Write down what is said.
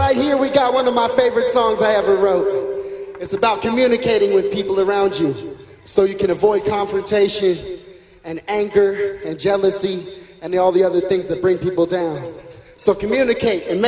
right here we got one of my favorite songs I ever wrote. It's about communicating with people around you so you can avoid confrontation and anger and jealousy and all the other things that bring people down. So communicate and make